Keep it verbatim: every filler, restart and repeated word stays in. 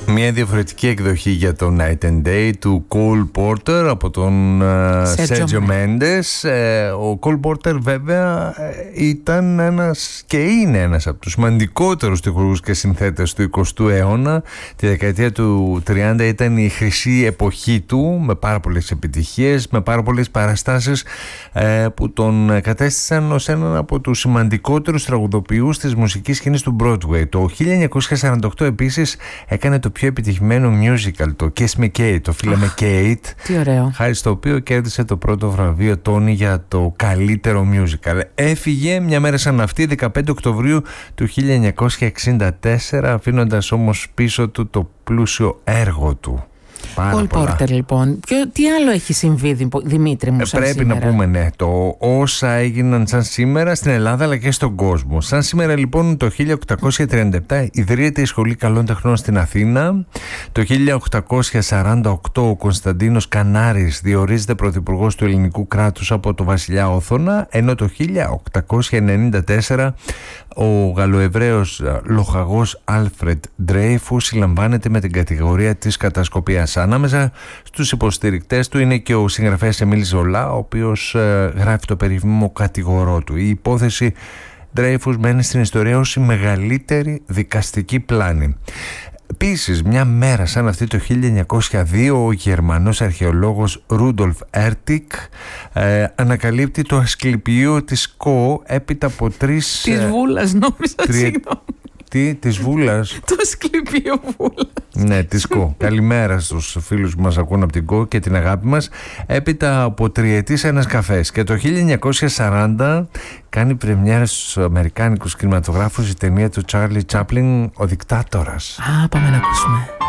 Μια διαφορετική εκδοχή για το Night and Day του Cole Porter από τον Sergio Mendes. Ο Cole Porter βέβαια ήταν ένας και είναι ένας από τους σημαντικότερους τεχνουργούς και συνθέτες του εικοστού αιώνα. Τη δεκαετία του τριάντα ήταν η χρυσή εποχή του, με πάρα πολλές επιτυχίες, με πάρα πολλές παραστάσεις που τον κατέστησαν ως έναν από τους σημαντικότερους τραγουδοποιούς της μουσικής σκηνής του Broadway. Το χίλια εννιακόσια σαράντα οκτώ επίσης έκανε το πιο επιτυχημένο musical, το Kiss Me Kate, το Φίλε με Kate. Τι ωραίο. Χάρη στο οποίο κέρδισε το πρώτο βραβείο Τόνι για το καλύτερο musical. Έφυγε μια μέρα σαν αυτή, δεκαπέντε Οκτωβρίου του χίλια εννιακόσια εξήντα τέσσερα, αφήνοντας όμως πίσω του το πλούσιο έργο του. Cole Porter, λοιπόν. Και τι άλλο έχει συμβεί, Δημήτρη μου, σαν Πρέπει σήμερα? να πούμε, ναι, το όσα έγιναν σαν σήμερα στην Ελλάδα αλλά και στον κόσμο. Σαν σήμερα, λοιπόν, το χίλια οκτακόσια τριάντα επτά ιδρύεται η Σχολή Καλών Τεχνών στην Αθήνα. Το χίλια οκτακόσια σαράντα οκτώ ο Κωνσταντίνος Κανάρης διορίζεται πρωθυπουργός του ελληνικού κράτους από το βασιλιά Όθωνα, ενώ το χίλια οκτακόσια ενενήντα τέσσερα ο Γαλλοεβραίος λοχαγός Άλφρεντ Ντρέιφους συλλαμβάνεται με την κατηγορία της κατασκοπίας. Ανάμεσα στους υποστηρικτές του είναι και ο συγγραφέας Εμίλ Ζολά, ο οποίος ε, γράφει το περίφημο κατηγορό του. Η υπόθεση Ντρέιφους μένει στην ιστορία ως η μεγαλύτερη δικαστική πλάνη. Επίσης, μια μέρα σαν αυτή το χίλια εννιακόσια δύο, ο Γερμανός αρχαιολόγος Ρούντολφ Έρτικ ε, ανακαλύπτει το ασκληπιείο της Σκο έπειτα από τρεις... Της Βούλας, νόμιζα, τρι... συγγνώμη. Τι, της Βούλας. Το ασκληπιείο Βούλας. Ναι, της Κο. Καλημέρα στους φίλους που μας ακούν από την Κο και την αγάπη μας. Έπειτα από τριετής ένας καφές. Και το χίλια εννιακόσια σαράντα κάνει πρεμιέρα στους αμερικάνικους κινηματογράφους η ταινία του Τσάρλι Τσάπλιν, «Ο Δικτάτορας». Α, πάμε να ακούσουμε.